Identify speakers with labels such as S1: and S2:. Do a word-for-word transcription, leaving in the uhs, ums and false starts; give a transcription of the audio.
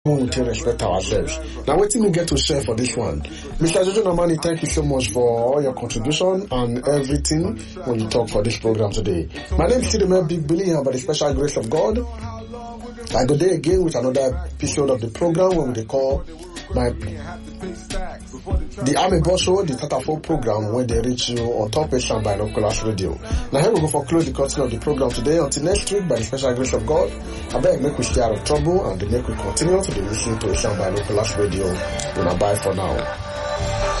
S1: we need to respect ourselves. Now, what we get to share for this one? Mister Jojo Namani, thank you so much for all your contribution and everything when you talk for this program today. My name is Sidime Big Billy, and by the special grace of God, I go there again with another episode of the program when we call my the Army Boss Show, the Tatafo program, when they reach you on Top Asian Binoculars Radio. Now here we go for close the curtain of the program today. Until next week, by the special grace of God, I beg make we stay out of trouble and make we continue to be listening to Asian Binoculars Radio. We'll bye for now.